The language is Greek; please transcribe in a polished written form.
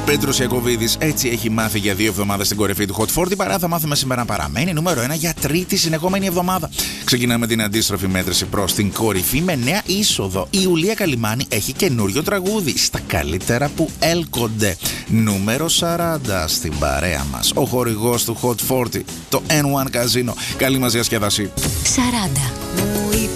Πέτρος Ιακωβίδης έτσι έχει μάθει για 2 εβδομάδες στην κορυφή του Hot 40. Παρά θα μάθουμε σήμερα να παραμένει νούμερο 1 για 3η συνεχόμενη εβδομάδα. Ξεκινάμε την αντίστροφη μέτρηση προς την κορυφή με νέα είσοδο. Η Ιουλία Καλιμάνη έχει καινούριο τραγούδι στα καλύτερα που έλκονται. Νούμερο 40 στην παρέα μας. Ο χορηγός του Hot 40, το N1 Casino. Καλή μας διασκέδαση. 40.